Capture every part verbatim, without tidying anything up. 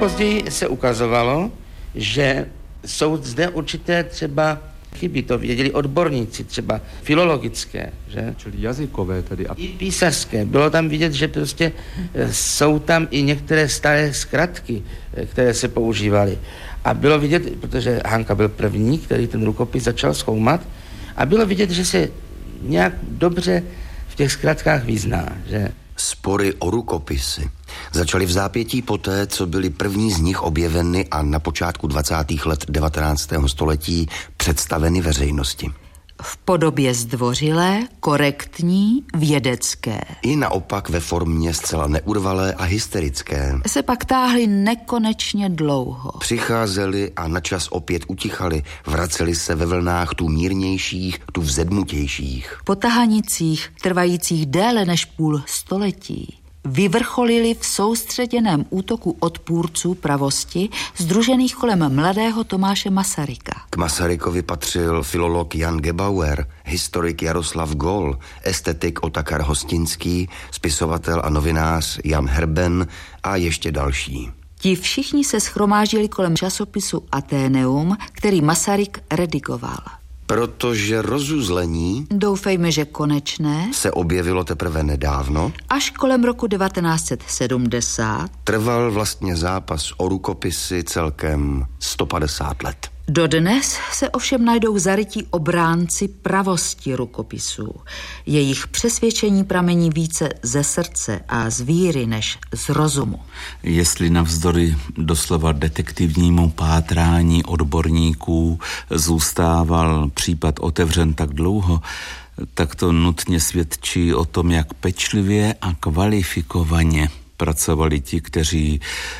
později se ukazovalo, že jsou zde určité třeba chyby, to věděli odborníci, třeba filologické, že? Čili jazykové tedy. A... I písařské. Bylo tam vidět, že prostě jsou tam i některé staré zkratky, které se používaly. A bylo vidět, protože Hanka byl první, který ten rukopis začal zkoumat, a bylo vidět, že se nějak dobře v těch zkratkách vyzná, že? Spory o rukopisy začaly v zápětí poté, co byly první z nich objeveny a na počátku dvacátých let devatenáctého století představeny veřejnosti. V podobě zdvořilé, korektní, vědecké. I naopak ve formě zcela neurvalé a hysterické. Se pak táhly nekonečně dlouho. Přicházeli a načas opět utichali, vraceli se ve vlnách tu mírnějších, tu vzedmutějších. Po tahanicích, trvajících déle než půl století, vyvrcholili v soustředěném útoku odpůrců pravosti sdružených kolem mladého Tomáše Masaryka. K Masarykovi patřil filolog Jan Gebauer, historik Jaroslav Gol, estetik Otakar Hostinský, spisovatel a novinář Jan Herben a ještě další. Ti všichni se shromáždili kolem časopisu Atheneum, který Masaryk redigoval. Protože rozuzlení, doufejme, že konečné, se objevilo teprve nedávno. Až kolem roku devatenáct set sedmdesát trval vlastně zápas o rukopisy celkem sto padesát let. Dodnes se ovšem najdou zarytí obránci pravosti rukopisů. Jejich přesvědčení pramení více ze srdce a z víry než z rozumu. Jestli navzdory doslova detektivnímu pátrání odborníků zůstával případ otevřen tak dlouho, tak to nutně svědčí o tom, jak pečlivě a kvalifikovaně pracovali ti, kteří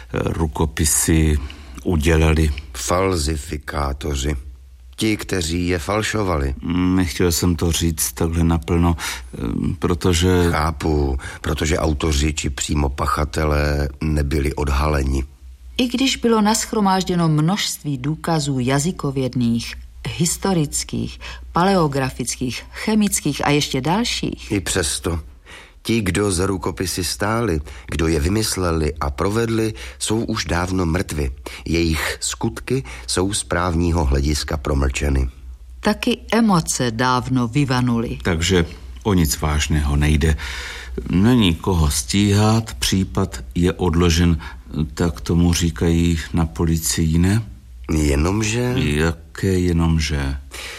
rukopisy udělali. Falzifikátoři. Ti, kteří je falšovali. Nechtěl jsem to říct takhle naplno, protože... Chápu, protože autoři či přímo pachatelé nebyli odhaleni. I když bylo nashromážděno množství důkazů jazykovědných, historických, paleografických, chemických a ještě dalších. I přesto. Ti, kdo za rukopisy stáli, kdo je vymysleli a provedli, jsou už dávno mrtvi. Jejich skutky jsou z právního hlediska promlčeny. Taky emoce dávno vyvanuly. Takže o nic vážného nejde. Není koho stíhat, případ je odložen, tak tomu říkají na policii, ne? Jenomže... Jaké jenomže?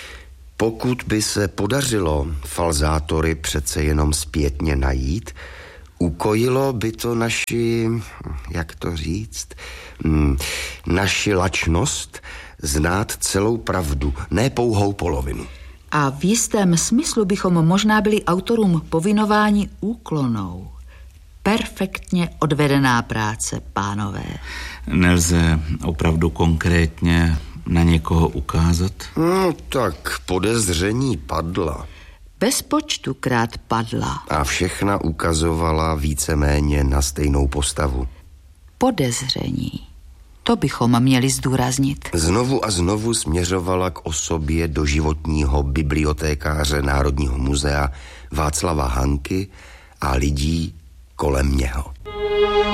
Pokud by se podařilo falzátory přece jenom zpětně najít, ukojilo by to naši, jak to říct, naši lačnost znát celou pravdu, ne pouhou polovinu. A v jistém smyslu bychom možná byli autorům povinováni úklonou. Perfektně odvedená práce, pánové. Nelze opravdu konkrétně na někoho ukázat? No tak podezření padla. Bez počtu krát padla. A všechna ukazovala víceméně na stejnou postavu. Podezření. To bychom měli zdůraznit. Znovu a znovu směřovala k osobě doživotního bibliotékáře Národního muzea Václava Hanky a lidí kolem něho.